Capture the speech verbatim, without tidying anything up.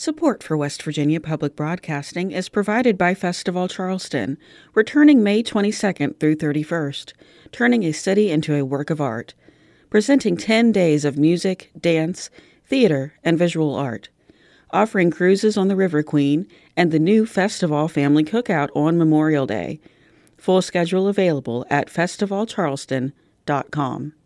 Support for West Virginia Public Broadcasting is provided by Festival Charleston, returning May twenty-second through thirty-first, turning a city into a work of art, presenting ten days of music, dance, theater, and visual art, offering cruises on the River Queen and the new Festival Family Cookout on Memorial Day. Full schedule available at festival charleston dot com.